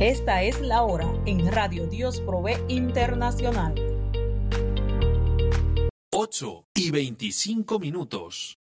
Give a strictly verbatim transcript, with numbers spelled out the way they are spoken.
Esta es la hora en Radio Dios Provee Internacional. ocho y veinticinco minutos.